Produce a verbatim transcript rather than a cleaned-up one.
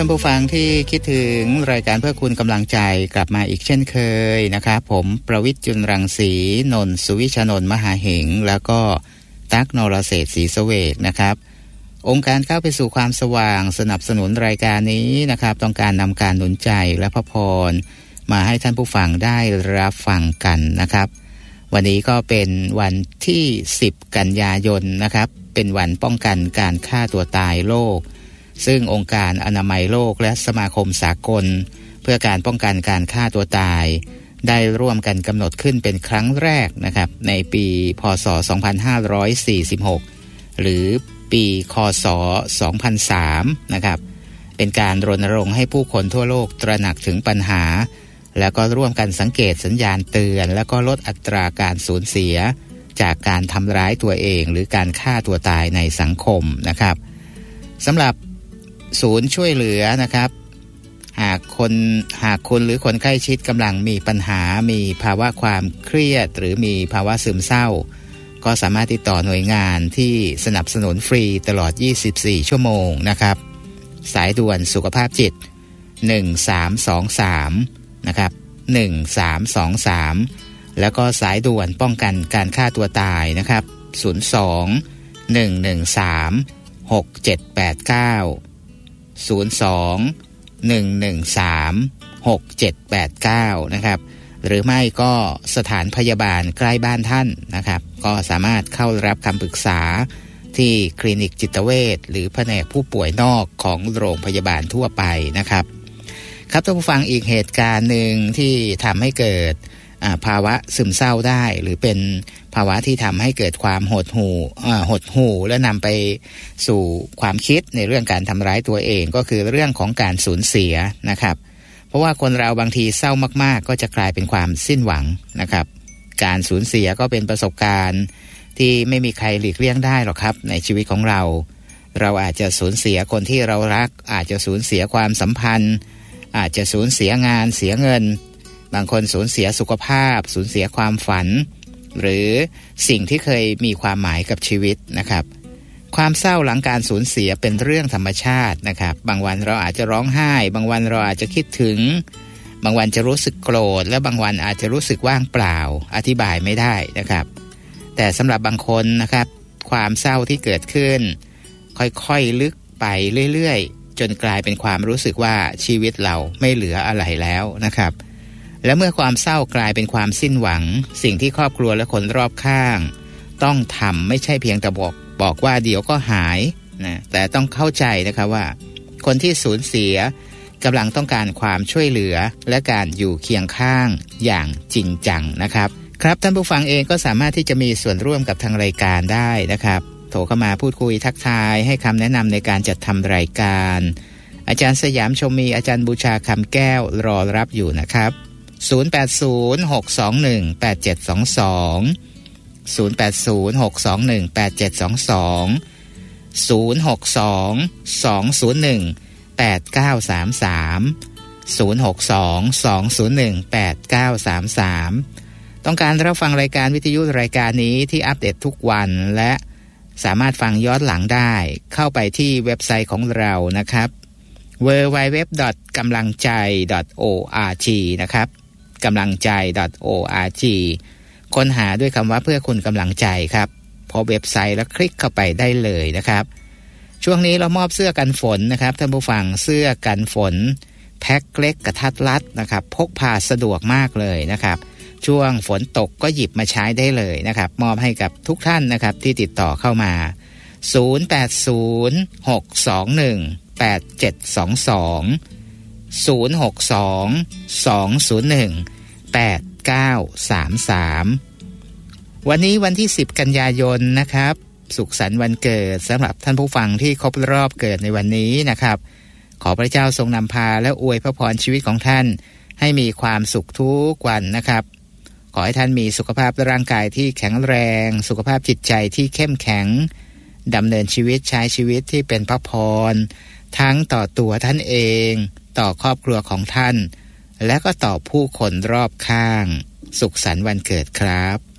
ท่านผู้ฟังที่คิดถึงรายการเพื่อคุณกำลังใจกลับมาอีกเช่นเคยนะครับผมประวิตรจุลรังสีนนท์สุวิชนนท์มหาเหงแล้วก็ตั๊กนรเศรษฐ์ศรีเสวกนะครับองค์การก้าวไปสู่ความสว่างสนับสนุนรายการนี้นะครับต้องการนำการหนุนใจและพระพรมาให้ท่านผู้ฟังได้รับฟังกันนะครับวันนี้ก็เป็นวันที่สิบกันยายนนะครับเป็นวันป้องกันการฆ่าตัวตายโลกซึ่งองค์การอนามัยโลกและสมาคมสากลเพื่อการป้องกันการฆ่าตัวตายได้ร่วมกันกำหนดขึ้นเป็นครั้งแรกนะครับในปีพ.ศ. สองพันห้าร้อยสี่สิบหกหรือปีค.ศ. สองพันสามนะครับเป็นการรณรงค์ให้ผู้คนทั่วโลกตระหนักถึงปัญหาแล้วก็ร่วมกันสังเกตสัญญาณเตือนแล้วก็ลดอัตราการสูญเสียจากการทำร้ายตัวเองหรือการฆ่าตัวตายในสังคมนะครับสำหรับศูนย์ช่วยเหลือนะครับหากคนหากคนหรือคนใกล้ชิดกำลังมีปัญหามีภาวะความเครียดหรือมีภาวะซึมเศร้าก็สามารถติดต่อหน่วยงานที่สนับสนุนฟรีตลอดยี่สิบสี่ชั่วโมงนะครับสายด่วนสุขภาพจิตหนึ่งสามสองสามนะครับหนึ่งสามสองสามแล้วก็สายด่วนป้องกันการฆ่าตัวตายนะครับศูนย์สอง หนึ่งหนึ่งสาม หกเจ็ดแปดเก้าศูนย์สอง หนึ่งหนึ่งสาม หกเจ็ดแปดเก้านะครับหรือไม่ก็สถานพยาบาลใกล้บ้านท่านนะครับก็สามารถเข้ารับคำปรึกษาที่คลินิกจิตเวชหรือแผนกผู้ป่วยนอกของโรงพยาบาลทั่วไปนะครับครับท่านผู้ฟังอีกเหตุการณ์หนึ่งที่ทำให้เกิดภาวะซึมเศร้าได้หรือเป็นภาวะที่ทำให้เกิดความหดหู่หดหู่และนำไปสู่ความคิดในเรื่องการทำร้ายตัวเองก็คือเรื่องของการสูญเสียนะครับเพราะว่าคนเราบางทีเศร้ามากๆก็จะกลายเป็นความสิ้นหวังนะครับการสูญเสียก็เป็นประสบการณ์ที่ไม่มีใครหลีกเลี่ยงได้หรอกครับในชีวิตของเราเราอาจจะสูญเสียคนที่เรารักอาจจะสูญเสียความสัมพันธ์อาจจะสูญเสียงานเสียเงินบางคนสูญเสียสุขภาพสูญเสียความฝันหรือสิ่งที่เคยมีความหมายกับชีวิตนะครับความเศร้าหลังการสูญเสียเป็นเรื่องธรรมชาตินะครับบางวันเราอาจจะร้องไห้บางวันเราอาจจะคิดถึงบางวันจะรู้สึกโกรธและบางวันอาจจะรู้สึกว่างเปล่าอธิบายไม่ได้นะครับแต่สำหรับบางคนนะครับความเศร้าที่เกิดขึ้นค่อยๆลึกไปเรื่อยๆจนกลายเป็นความรู้สึกว่าชีวิตเราไม่เหลืออะไรแล้วนะครับและเมื่อความเศร้ากลายเป็นความสิ้นหวังสิ่งที่ครอบครัวและคนรอบข้างต้องทำไม่ใช่เพียงแต่บอกบอกว่าเดี๋ยวก็หายนะแต่ต้องเข้าใจนะครับว่าคนที่สูญเสียกำลังต้องการความช่วยเหลือและการอยู่เคียงข้างอย่างจริงจังนะครับครับท่านผู้ฟังเองก็สามารถที่จะมีส่วนร่วมกับทางรายการได้นะครับโทรเข้ามาพูดคุยทักทายให้คำแนะนำในการจัดทำรายการอาจารย์สยามชมมีอาจารย์บูชาคำแก้วรอรับอยู่นะครับศูนย์ แปด ศูนย์ หก สอง หนึ่ง แปด เจ็ด สอง สอง ศูนย์ แปด ศูนย์ หก สอง หนึ่ง แปด เจ็ด สอง สอง ศูนย์ หก สอง สอง ศูนย์ หนึ่ง แปด เก้า สาม สาม ศูนย์ หก สอง สอง ศูนย์ หนึ่ง แปด เก้า สาม สามต้องการรับฟังรายการวิทยุรายการนี้ที่อัปเดตทุกวันและสามารถฟังย้อนหลังได้เข้าไปที่เว็บไซต์ของเรานะครับ ดับเบิลยู ดับเบิลยู ดับเบิลยู ดอท กำลังใจ ดอท โอ อาร์ จี นะครับกำลังใจ ดอท โอ อาร์ จี ค้นหาด้วยคำว่าเพื่อคุณกำลังใจครับพอเว็บไซต์แล้วคลิกเข้าไปได้เลยนะครับช่วงนี้เรามอบเสื้อกันฝนนะครับท่านผู้ฟังเสื้อกันฝนแพ็คเล็กกระทัดรัดนะครับพกพาสะดวกมากเลยนะครับช่วงฝนตกก็หยิบมาใช้ได้เลยนะครับมอบให้กับทุกท่านนะครับที่ติดต่อเข้ามาศูนย์ แปด ศูนย์ หก สอง หนึ่ง แปด เจ็ด สอง สองศูนย์ หก สอง สอง ศูนย์ หนึ่ง แปด เก้า สาม สามวันนี้วันที่สิบกันยายนนะครับสุขสันต์วันเกิดสำหรับท่านผู้ฟังที่ครบรอบเกิดในวันนี้นะครับขอพระเจ้าทรงนำพาและอวยพระพรชีวิตของท่านให้มีความสุขทุกวันนะครับขอให้ท่านมีสุขภาพร่างกายที่แข็งแรงสุขภาพจิตใจที่เข้มแข็งดำเนินชีวิตใช้ชีวิตที่เป็นพระพรทั้งต่อตัวท่านเองต่อครอบครัวของท่านและก็ต่อผู้คนรอบข้างสุขสันต์วันเกิดครับ